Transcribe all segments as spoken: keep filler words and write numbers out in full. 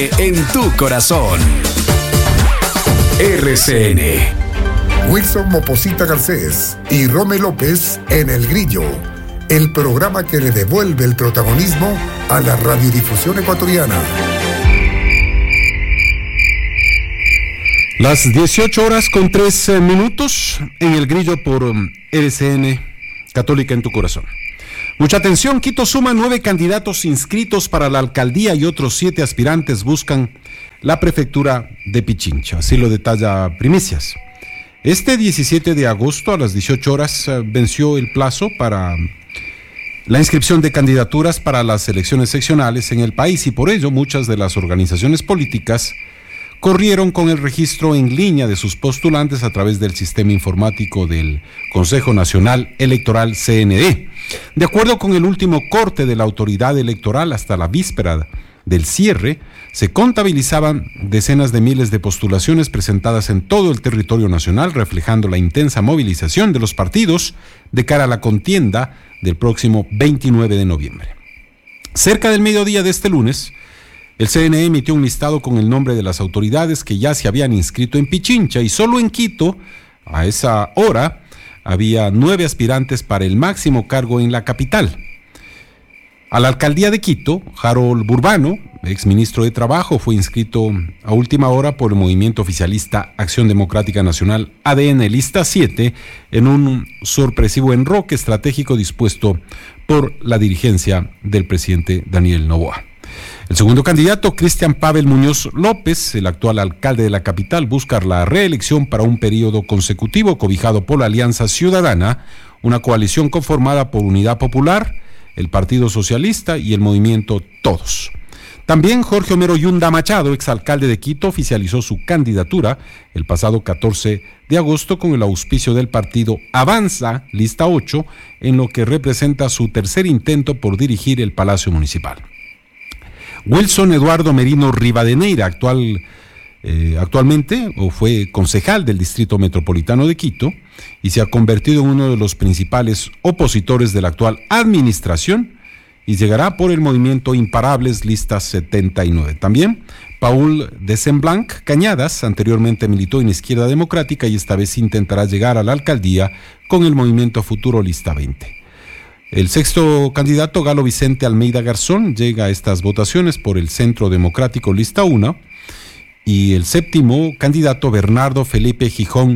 En tu corazón. R C N. Wilson Moposita Garcés y Rome López en El Grillo, el programa que le devuelve el protagonismo a la radiodifusión ecuatoriana. Las dieciocho horas con tres minutos en El Grillo por R C N, Católica en tu corazón. Mucha atención, Quito suma nueve candidatos inscritos para la alcaldía y otros siete aspirantes buscan la prefectura de Pichincha. Así lo detalla Primicias. Este diecisiete de agosto a las dieciocho horas venció el plazo para la inscripción de candidaturas para las elecciones seccionales en el país y por ello muchas de las organizaciones políticas corrieron con el registro en línea de sus postulantes a través del sistema informático del Consejo Nacional Electoral C N E. De acuerdo con el último corte de la autoridad electoral, hasta la víspera del cierre, se contabilizaban decenas de miles de postulaciones presentadas en todo el territorio nacional, reflejando la intensa movilización de los partidos de cara a la contienda del próximo veintinueve de noviembre. Cerca del mediodía de este lunes, el C N E emitió un listado con el nombre de las autoridades que ya se habían inscrito en Pichincha y solo en Quito, a esa hora, había nueve aspirantes para el máximo cargo en la capital. A la alcaldía de Quito, Harold Burbano, exministro de Trabajo, fue inscrito a última hora por el movimiento oficialista Acción Democrática Nacional A D N Lista siete en un sorpresivo enroque estratégico dispuesto por la dirigencia del presidente Daniel Noboa. El segundo candidato, Cristian Pavel Muñoz López, el actual alcalde de la capital, busca la reelección para un periodo consecutivo cobijado por la Alianza Ciudadana, una coalición conformada por Unidad Popular, el Partido Socialista y el Movimiento Todos. También Jorge Homero Yunda Machado, exalcalde de Quito, oficializó su candidatura el pasado catorce de agosto con el auspicio del partido Avanza, lista ocho, en lo que representa su tercer intento por dirigir el Palacio Municipal. Wilson Eduardo Merino Rivadeneira, actual, eh, actualmente o fue concejal del Distrito Metropolitano de Quito y se ha convertido en uno de los principales opositores de la actual administración y llegará por el movimiento Imparables, lista setenta y nueve. También Paul Desemblanc Cañadas, anteriormente militó en Izquierda Democrática y esta vez intentará llegar a la alcaldía con el movimiento Futuro, lista veinte. El sexto candidato, Galo Vicente Almeida Garzón, llega a estas votaciones por el Centro Democrático, lista uno, y el séptimo candidato, Bernardo Felipe Gijón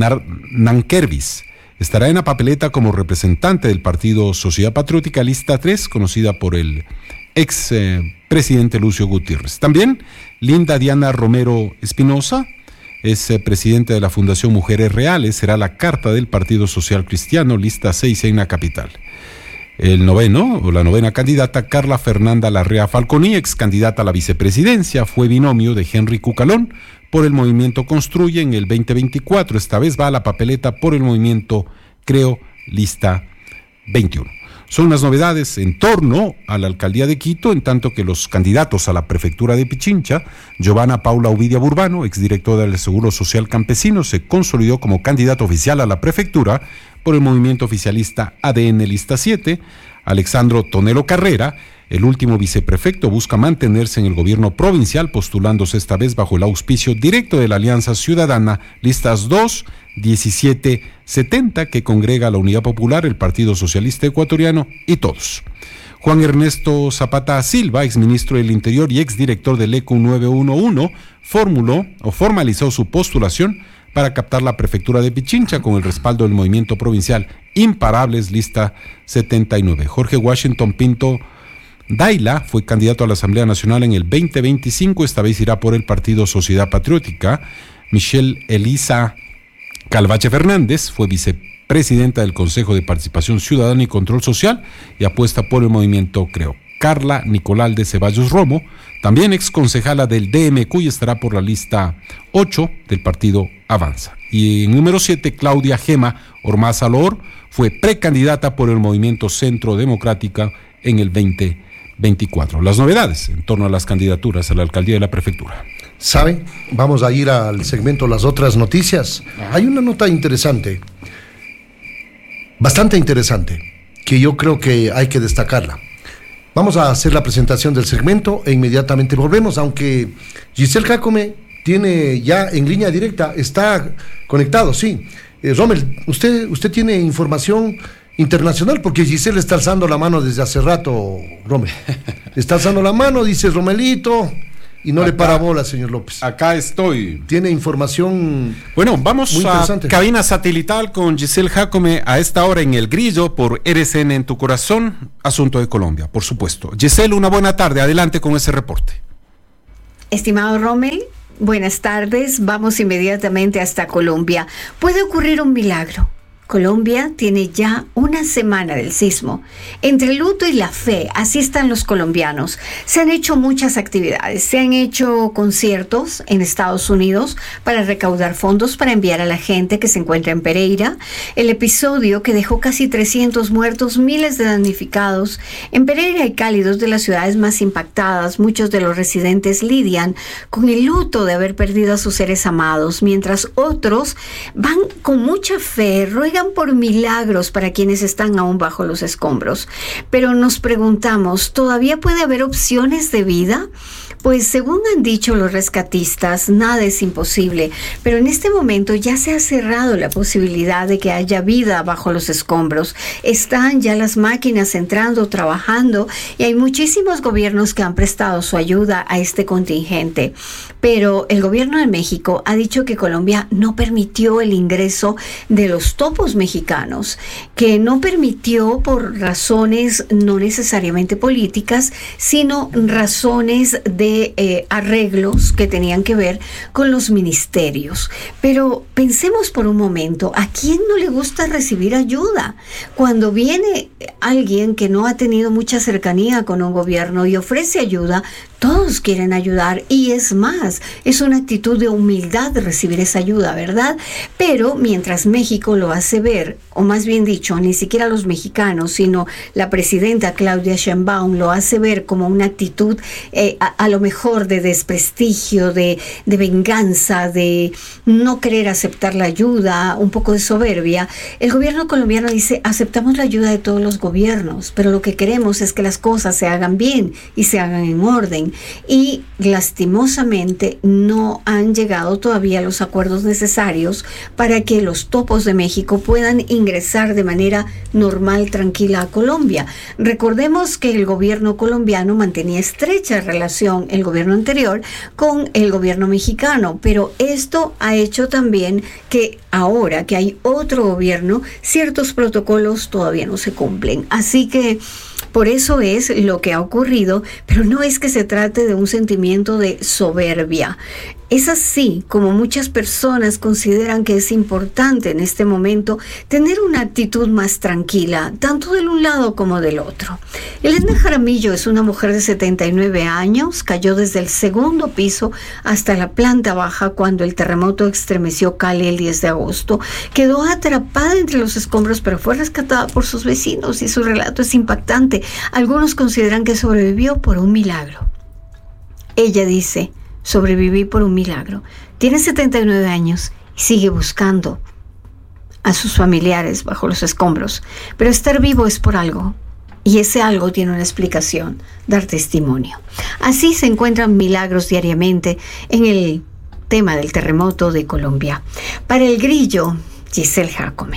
Nankervis, estará en la papeleta como representante del partido Sociedad Patriótica, lista tres, conocida por el ex eh, presidente Lucio Gutiérrez. También Linda Diana Romero Espinosa es eh, presidente de la Fundación Mujeres Reales, será la carta del Partido Social Cristiano, lista seis en la capital. El noveno, o la novena candidata, Carla Fernanda Larrea Falconi, ex candidata a la vicepresidencia, fue binomio de Henry Cucalón por el movimiento Construye en el veinte veinticuatro. Esta vez va a la papeleta por el movimiento Creo, lista veintiuno. Son las novedades en torno a la alcaldía de Quito, en tanto que los candidatos a la prefectura de Pichincha, Giovanna Paula Ovidia Burbano, exdirectora del Seguro Social Campesino, se consolidó como candidato oficial a la prefectura por el movimiento oficialista A D N Lista siete. Alexandro Tonelo Carrera, el último viceprefecto, busca mantenerse en el gobierno provincial, postulándose esta vez bajo el auspicio directo de la Alianza Ciudadana, listas dos, diecisiete, setenta, que congrega a la Unidad Popular, el Partido Socialista Ecuatoriano y Todos. Juan Ernesto Zapata Silva, exministro del Interior y exdirector del E C U nueve uno uno, formuló o formalizó su postulación para captar la prefectura de Pichincha con el respaldo del movimiento provincial Imparables, lista setenta y nueve. Jorge Washington Pinto Daila fue candidato a la Asamblea Nacional en el veinte veinticinco, esta vez irá por el Partido Sociedad Patriótica. Michelle Elisa Calvache Fernández fue vicepresidenta del Consejo de Participación Ciudadana y Control Social y apuesta por el movimiento Creo. Carla Nicolás de Ceballos Romo, también ex concejala del D M Q y estará por la lista ocho del partido Avanza. Y en número siete, Claudia Gema Ormaza Loor fue precandidata por el movimiento Centro Democrática en el veinte veinticuatro. Las novedades en torno a las candidaturas a la alcaldía de la prefectura. ¿Sabe? Vamos a ir al segmento Las Otras Noticias. Hay una nota interesante, bastante interesante, que yo creo que hay que destacarla. Vamos a hacer la presentación del segmento e inmediatamente volvemos, aunque Giselle Jacome tiene ya en línea directa, está conectado, sí. Eh, Rommel, usted, usted tiene información internacional, porque Giselle está alzando la mano desde hace rato, Rommel. Está alzando la mano, dice Romelito, y no acá, le para bola, señor López. Acá estoy. Tiene información. Bueno, vamos a cabina satelital con Giselle Jacome a esta hora en El Grillo por R C N en tu corazón, asunto de Colombia, por supuesto. Giselle, una buena tarde, adelante con ese reporte. Estimado Rommel, buenas tardes, vamos inmediatamente hasta Colombia. Puede ocurrir un milagro. Colombia tiene ya una semana del sismo. Entre el luto y la fe, así están los colombianos. Se han hecho muchas actividades. Se han hecho conciertos en Estados Unidos para recaudar fondos para enviar a la gente que se encuentra en Pereira. El episodio que dejó casi trescientos muertos, miles de damnificados. En Pereira y Cali, dos de las ciudades más impactadas, muchos de los residentes lidian con el luto de haber perdido a sus seres amados, mientras otros van con mucha fe, ruegan por milagros para quienes están aún bajo los escombros. Pero nos preguntamos, ¿todavía puede haber opciones de vida? Pues según han dicho los rescatistas, nada es imposible, pero en este momento ya se ha cerrado la posibilidad de que haya vida bajo los escombros. Están ya las máquinas entrando, trabajando, y hay muchísimos gobiernos que han prestado su ayuda a este contingente. Pero el gobierno de México ha dicho que Colombia no permitió el ingreso de los topos mexicanos, que no permitió por razones no necesariamente políticas, sino razones de Eh, arreglos que tenían que ver con los ministerios. Pero pensemos por un momento, ¿a quién no le gusta recibir ayuda? Cuando viene alguien que no ha tenido mucha cercanía con un gobierno y ofrece ayuda, todos quieren ayudar, y es más, es una actitud de humildad de recibir esa ayuda, ¿verdad? Pero mientras México lo hace ver, o más bien dicho, ni siquiera los mexicanos, sino la presidenta Claudia Sheinbaum lo hace ver como una actitud eh, a, a lo mejor de desprestigio, de, de venganza, de no querer aceptar la ayuda, un poco de soberbia. El gobierno colombiano dice, aceptamos la ayuda de todos los gobiernos, pero lo que queremos es que las cosas se hagan bien y se hagan en orden. Y lastimosamente no han llegado todavía los acuerdos necesarios para que los topos de México puedan ingresar de manera normal, tranquila a Colombia. Recordemos que el gobierno colombiano mantenía estrecha relación, el gobierno anterior, con el gobierno mexicano, pero esto ha hecho también que ahora que hay otro gobierno, ciertos protocolos todavía no se cumplen. Así que por eso es lo que ha ocurrido, pero no es que se trate de un sentimiento de soberbia. Es así como muchas personas consideran que es importante en este momento tener una actitud más tranquila, tanto de un lado como del otro. Elena Jaramillo es una mujer de setenta y nueve años, cayó desde el segundo piso hasta la planta baja cuando el terremoto estremeció Cali el diez de agosto. Quedó atrapada entre los escombros, pero fue rescatada por sus vecinos y su relato es impactante. Algunos consideran que sobrevivió por un milagro. Ella dice: sobreviví por un milagro. Tiene setenta y nueve años y sigue buscando a sus familiares bajo los escombros. Pero estar vivo es por algo, y ese algo tiene una explicación: dar testimonio. Así se encuentran milagros diariamente en el tema del terremoto de Colombia. Para El Grillo, Giselle Jacome.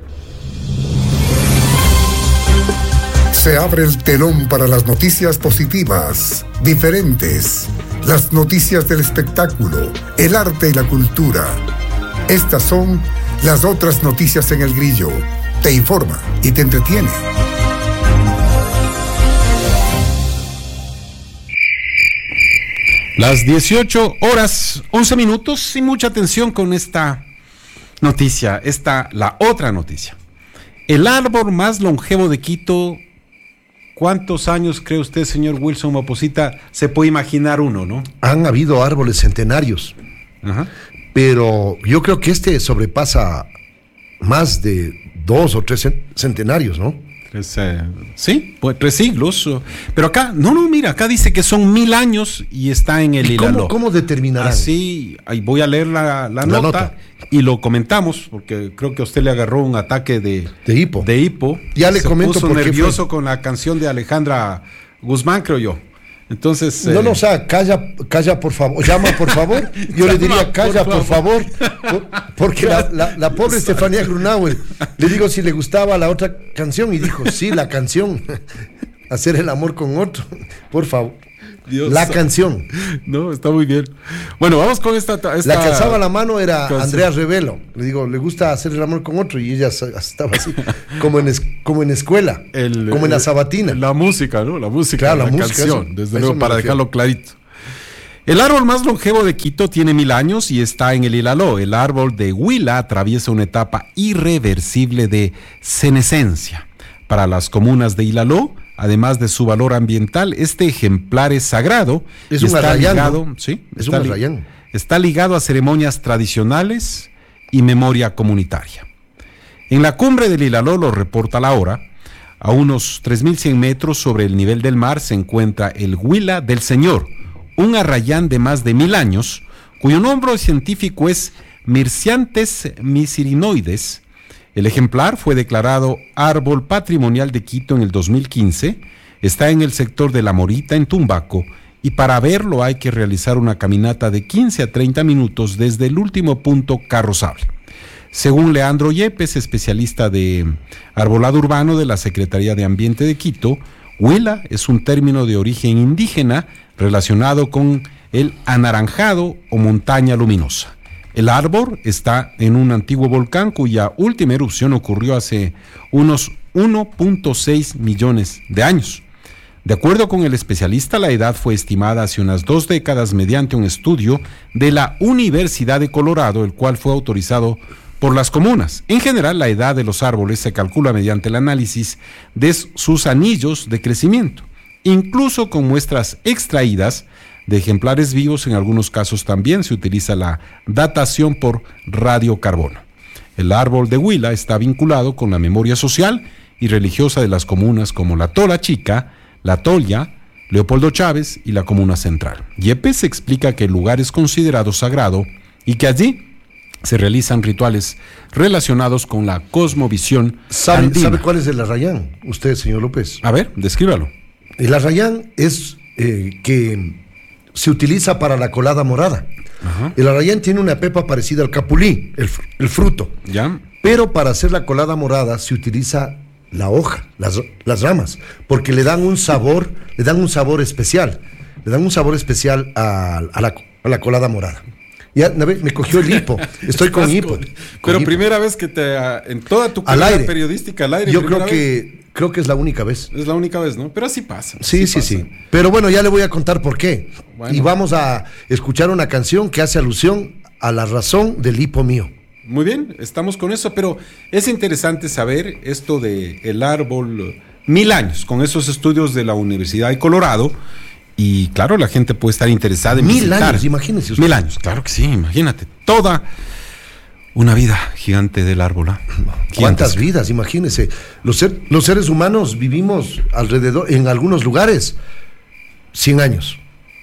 Se abre el telón para las noticias positivas, diferentes, las noticias del espectáculo, el arte y la cultura. Estas son las otras noticias en El Grillo. Te informa y te entretiene. Las dieciocho horas, once minutos, y mucha atención con esta noticia, esta, la otra noticia. El árbol más longevo de Quito. ¿Cuántos años cree usted, señor Wilson Maposita, se puede imaginar uno, no? Han habido árboles centenarios, ajá, pero yo creo que este sobrepasa más de dos o tres centenarios, ¿no? Tres, eh, sí, pues tres siglos. Pero acá, no, no, mira, acá dice que son mil años y está en el Hilaló. ¿Cómo, cómo determinarán? Así, ahí voy a leer la, la, la nota, nota y lo comentamos, porque creo que a usted le agarró un ataque de, de hipo. De hipo. Ya le se comento puso por nervioso fue. Con la canción de Alejandra Guzmán, creo yo. Entonces. No, eh... no, o sea, calla, calla por favor, llama por favor. Yo le diría, calla por favor, por, porque la, la, la pobre Estefanía Grunauer, le digo si le gustaba la otra canción y dijo, sí, la canción, hacer el amor con otro, por favor. Dios la sa- canción. No, está muy bien. Bueno, vamos con esta. esta... La que alzaba la mano era canción. Andrea Revelo. Le digo, le gusta hacer el amor con otro y ella sa- estaba así, como en, es, como en escuela, El, como en la eh, sabatina. La música, ¿no? La música, Claro, la, la música, canción, eso- desde a eso luego, me para refiero. dejarlo clarito. El árbol más longevo de Quito tiene mil años y está en el Ilaló. El árbol de Huila atraviesa una etapa irreversible de senescencia. Para las comunas de Ilaló, además de su valor ambiental, este ejemplar es sagrado. Es y un está arrayán, ligado, ¿no? sí, Es está un li- arrayán. Está ligado a ceremonias tradicionales y memoria comunitaria. En la cumbre del Ilaló, lo reporta la hora, a unos tres mil cien metros sobre el nivel del mar se encuentra el Huila del Señor, un arrayán de más de mil años, cuyo nombre científico es Myrsiantes misirinoides. El ejemplar fue declarado Árbol Patrimonial de Quito en el dos mil quince, está en el sector de La Morita, en Tumbaco, y para verlo hay que realizar una caminata de quince a treinta minutos desde el último punto carrozable. Según Leandro Yepes, especialista de arbolado urbano de la Secretaría de Ambiente de Quito, huila es un término de origen indígena relacionado con el anaranjado o montaña luminosa. El árbol está en un antiguo volcán cuya última erupción ocurrió hace unos uno punto seis millones de años. De acuerdo con el especialista, la edad fue estimada hace unas dos décadas mediante un estudio de la Universidad de Colorado, el cual fue autorizado por las comunas. En general, la edad de los árboles se calcula mediante el análisis de sus anillos de crecimiento, incluso con muestras extraídas de ejemplares vivos. En algunos casos también se utiliza la datación por radiocarbono. El árbol de Huila está vinculado con la memoria social y religiosa de las comunas como La Tola Chica, La Tolia, Leopoldo Chávez y la Comuna Central. Yepes explica que el lugar es considerado sagrado y que allí se realizan rituales relacionados con la cosmovisión ¿Sabe, andina. ¿Sabe cuál es el arrayán? Usted, señor López. A ver, descríbalo. El arrayán es eh, que se utiliza para la colada morada. Ajá. El arrayán tiene una pepa parecida al capulí, el, fr- el fruto. ¿Ya? Pero para hacer la colada morada se utiliza la hoja, las, las ramas, porque le dan un sabor, le dan un sabor especial, le dan un sabor especial a, a, la, a la colada morada. Ya a ver, me cogió el hipo, estoy con hipo. con Pero hipo. primera vez que te, ah, en toda tu Al carrera aire. periodística al aire. Yo primera creo que creo que es la única vez. vez. Es la única vez, ¿no? Pero así pasa. Sí, así sí, pasa. sí. Pero bueno, ya le voy a contar por qué. Bueno. Y vamos a escuchar una canción que hace alusión a la razón del hipo mío. Muy bien, estamos con eso, pero es interesante saber esto de el árbol mil años, con esos estudios de la Universidad de Colorado. Y claro, la gente puede estar interesada en Mil visitar. años, imagínese usted. Mil años, claro que sí, imagínate. Toda una vida gigante del árbol. ¿ah? ¿Cuántas Gigantes. vidas? Imagínese. Los, ser- los seres humanos vivimos alrededor, en algunos lugares, cien años.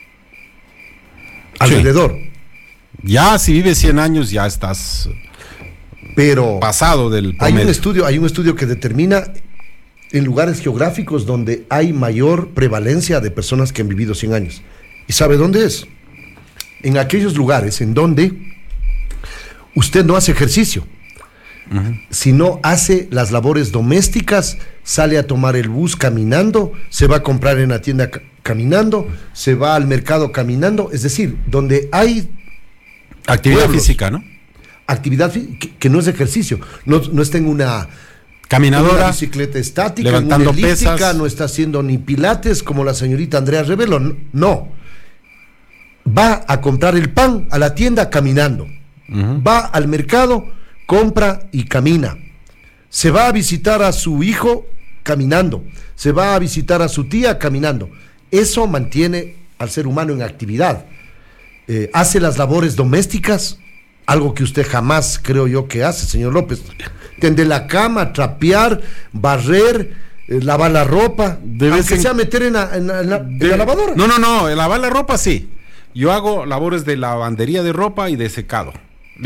Alrededor. Ya si vives cien años, ya estás Pero pasado del hay un promedio. estudio, hay un estudio que determina en lugares geográficos donde hay mayor prevalencia de personas que han vivido cien años. ¿Y sabe dónde es? En aquellos lugares en donde usted no hace ejercicio, sino hace las labores domésticas, sale a tomar el bus caminando, se va a comprar en la tienda ca- caminando, se va al mercado caminando, es decir, donde hay Actividad pueblos. física, ¿no? actividad fí- que, que no es ejercicio, no, no está en una Caminadora, una bicicleta estática, levantando una elíptica, pesas. no está haciendo ni pilates como la señorita Andrea Revelo, n- no. Va a comprar el pan a la tienda caminando. Ujú. Va al mercado, compra y camina. Se va a visitar a su hijo caminando. Se va a visitar a su tía caminando. Eso mantiene al ser humano en actividad. Eh, hace las labores domésticas, algo que usted jamás creo yo que hace, señor López. Tender la cama, trapear, barrer, eh, lavar la ropa, De vez aunque en- sea meter en la, en la- en la- en De- la lavadora. No, no, no, lavar la ropa sí. Yo hago labores de lavandería de ropa y de secado. Listo.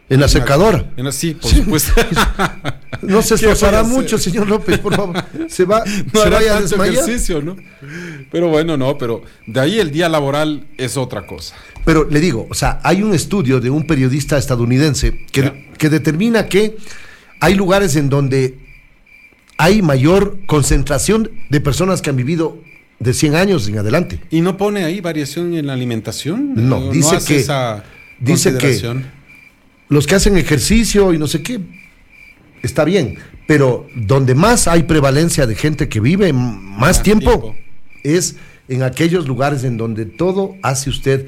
En la secadora. En la, sí, por Sí. supuesto. No se ¿Qué voy a esforzará hacer? mucho, señor López, por favor. Se va, No se hará vaya a tanto desmayar. ejercicio, ¿no? Pero bueno, no, pero de ahí el día laboral es otra cosa. Pero le digo, o sea, hay un estudio de un periodista estadounidense que, Ya. que determina que hay lugares en donde hay mayor concentración de personas que han vivido de cien años en adelante. ¿Y no pone ahí variación en la alimentación? No, dice hace que- esa dice que- consideración? Los que hacen ejercicio y no sé qué, está bien, pero donde más hay prevalencia de gente que vive m- más, Más tiempo, tiempo. es en aquellos lugares en donde todo hace usted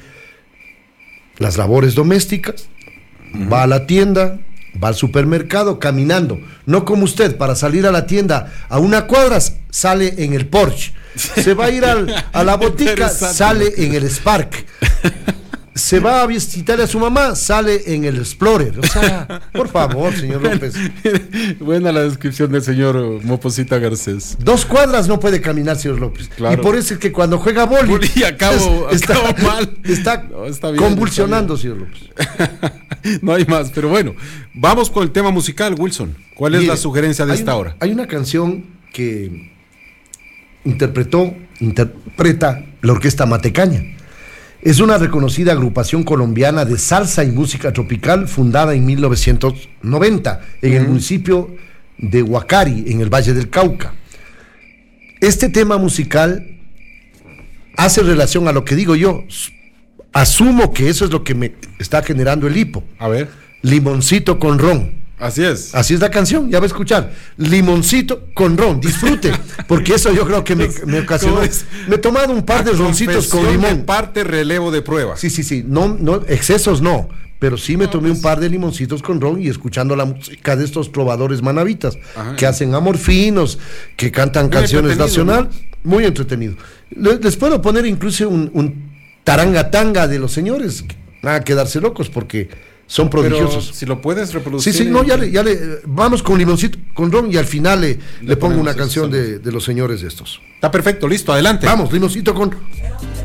las labores domésticas, va a la tienda, va al supermercado caminando, no como usted para salir a la tienda a una cuadra sale en el Porsche, se va a ir al- a la botica, Interesante. sale en el Spark. Se va a visitar a su mamá, sale en el Explorer. O sea, por favor, señor López. Buena la descripción del señor Moposita Garcés. Dos cuadras no puede caminar, señor López. Claro. Y por eso es que cuando juega boli, Boli, acabo- es- está, acabo mal. está No, está bien, convulsionando, está señor López. No hay más, pero bueno, vamos con el tema musical, Wilson. ¿Cuál es Mire, la sugerencia de hay esta una- hora? Hay una canción que interpretó, interpreta la Orquesta Matecaña. Es una reconocida agrupación colombiana de salsa y música tropical fundada en mil novecientos noventa en el municipio de Huacari, en el Valle del Cauca. Este tema musical hace relación a lo que digo yo. Asumo que eso es lo que me está generando el hipo. A ver, Limoncito con ron. así es. Así es la canción, ya va a escuchar. Limoncito con ron, disfrute, porque eso yo creo que me, me ocasionó. ¿Cómo es? Me he tomado un par de roncitos con Confesión de limón. parte relevo de prueba. Sí, sí, sí, no, no, excesos no, pero sí me tomé un par de limoncitos con ron y escuchando la música de estos trovadores manavitas, Ajá. que hacen amorfinos, que cantan Muy canciones entretenido, nacional, muy entretenido. Le- Les puedo poner incluso un, un taranga tanga de los señores, nada que darse locos porque son Pero prodigiosos. si lo puedes reproducir. Sí, sí, no, ya le, ya le, vamos con limoncito, con ron y al final le, le pongo ponemos una eso, canción sí. de, de los señores de estos. Está perfecto, listo, adelante. Vamos, limoncito con...